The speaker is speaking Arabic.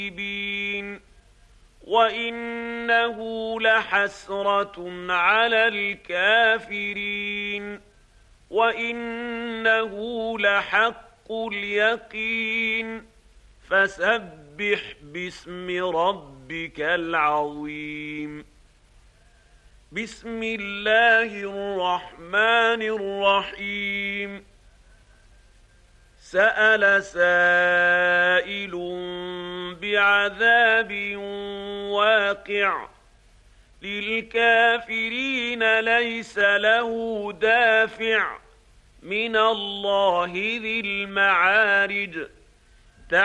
وإنه لحسرة على الكافرين وإنه لحق اليقين فسبح باسم ربك العظيم. بسم الله الرحمن الرحيم. سأل سائل بعذاب واقع للكافرين ليس له دافع من الله ذي المعارج.